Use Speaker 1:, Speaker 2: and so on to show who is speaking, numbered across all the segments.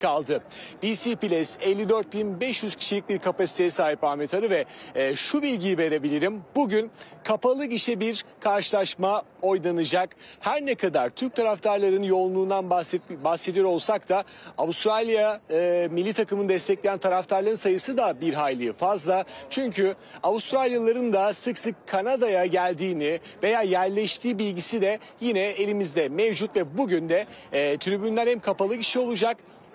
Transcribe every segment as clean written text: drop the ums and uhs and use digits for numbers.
Speaker 1: kaldı. BC Place 54.500 kişilik bir kapasiteye sahip Ahmet Arı ve şu bilgiyi verebilirim. Bugün kapalı gişe bir karşılaşma oynanacak. Her ne kadar Türk taraftarların yoğunluğundan bahsediyor olsak da Avustralya milli takımını destekleyen taraftarların sayısı da bir hayli fazla. Çünkü Avustralyalıların da sık sık Kanada'ya geldiğini veya yerleştiği bilgisi de yine elimizde mevcut ve bugün de tribünler hem kapalı gişe olacak.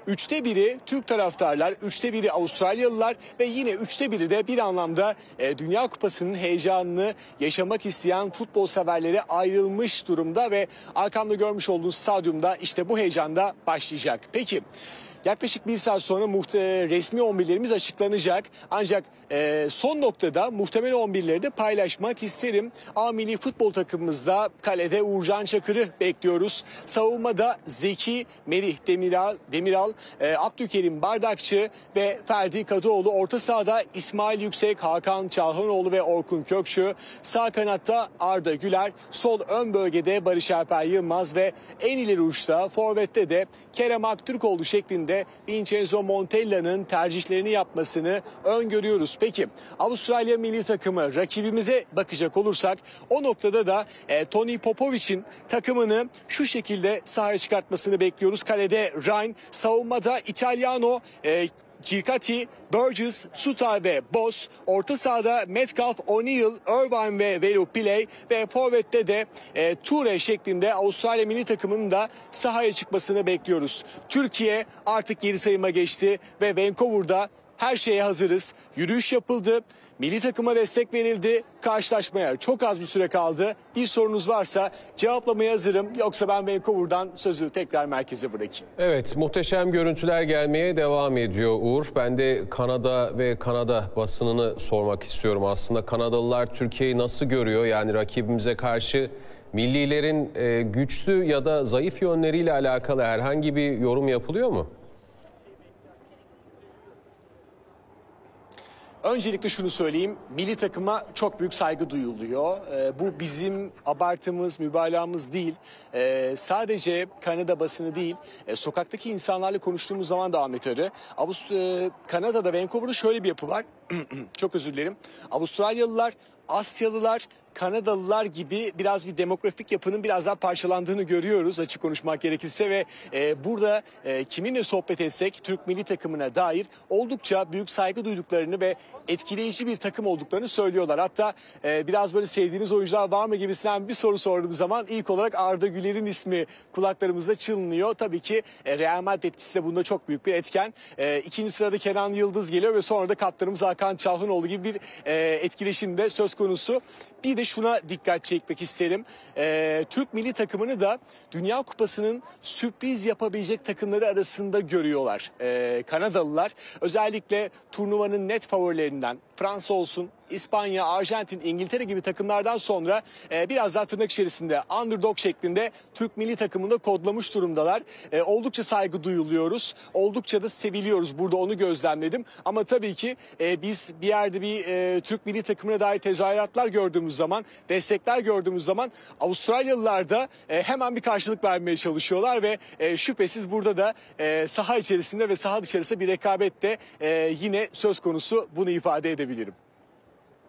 Speaker 1: 1/3 Türk taraftarlar, 1/3 Avustralyalılar ve yine 1/3 de bir anlamda Dünya Kupası'nın heyecanını yaşamak isteyen futbol severlere ayrılmış durumda ve arkamda görmüş olduğunuz stadyumda işte bu heyecanda başlayacak. Peki yaklaşık bir saat sonra resmi 11'lerimiz açıklanacak. Ancak son noktada muhtemel 11'leri de paylaşmak isterim. A milli futbol takımımızda kalede Uğurcan Çakır'ı bekliyoruz. Savunmada Zeki, Merih Demiral, Abdülkerim Bardakçı ve Ferdi Kadıoğlu. Orta sahada İsmail Yüksek, Hakan Çalhanoğlu ve Orkun Kökçü. Sağ kanatta Arda Güler. Sol ön bölgede Barış Alper Yılmaz ve en ileri uçta forvette de Kerem Aktürkoğlu şeklinde Vincenzo Montella'nın tercihlerini yapmasını öngörüyoruz. Peki Avustralya milli takımı rakibimize bakacak olursak o noktada da Tony Popovic'in takımını şu şekilde sahaya çıkartmasını bekliyoruz. Kalede Ryan, savunmada Italiano, Circati, Burgess, Sutar ve Boss. Orta sahada Metcalf, O'Neill, Irvine ve Velu Pillay ve forvette de Toure şeklinde Avustralya milli takımının da sahaya çıkmasını bekliyoruz. Türkiye artık geri sayıma geçti ve Vancouver'da her şeye hazırız. Yürüyüş yapıldı. Milli takıma destek verildi. Karşılaşmaya çok az bir süre kaldı. Bir sorunuz varsa cevaplamaya hazırım. Yoksa ben Vancouver'dan sözü tekrar merkeze bırakayım.
Speaker 2: Evet, muhteşem görüntüler gelmeye devam ediyor Uğur. Ben de Kanada ve Kanada basınını sormak istiyorum aslında. Kanadalılar Türkiye'yi nasıl görüyor? Yani rakibimize karşı millilerin güçlü ya da zayıf yönleriyle alakalı herhangi bir yorum yapılıyor mu?
Speaker 1: Öncelikle şunu söyleyeyim, milli takıma çok büyük saygı duyuluyor. Bu bizim abartımız, mübalağamız değil. Sadece Kanada basını değil, sokaktaki insanlarla konuştuğumuz zaman da Ahmet Arı, Kanada'da, Vancouver'da şöyle bir yapı var. Çok özür dilerim. Avustralyalılar, Asyalılar, Kanadalılar gibi biraz bir demografik yapının biraz daha parçalandığını görüyoruz açık konuşmak gerekirse ve burada kiminle sohbet etsek Türk milli takımına dair oldukça büyük saygı duyduklarını ve etkileyici bir takım olduklarını söylüyorlar. Hatta biraz böyle sevdiğiniz oyuncular var mı gibisinden bir soru sorduğum zaman ilk olarak Arda Güler'in ismi kulaklarımızda çınlıyor. Tabii ki Real Madrid etkisi de bunda çok büyük bir etken. İkinci sırada Kenan Yıldız geliyor ve sonra da kaptanımız Hakan Çalhanoğlu gibi bir etkileşim de söz konusu. Bir de şuna dikkat çekmek isterim. Türk milli takımını da Dünya Kupası'nın sürpriz yapabilecek takımları arasında görüyorlar. Kanadalılar özellikle turnuvanın net favorilerinden Fransa olsun, İspanya, Arjantin, İngiltere gibi takımlardan sonra biraz daha tırnak içerisinde underdog şeklinde Türk milli takımında kodlamış durumdalar. Oldukça saygı duyuluyoruz. Oldukça da seviliyoruz. Burada onu gözlemledim. Ama tabii ki biz bir yerde bir Türk milli takımına dair tezahüratlar gördüğümüz zaman, destekler gördüğümüz zaman Avustralyalılar da hemen bir karşılık vermeye çalışıyorlar ve şüphesiz burada da saha içerisinde ve saha dışarısında bir rekabet de yine söz konusu, bunu ifade edebilirim.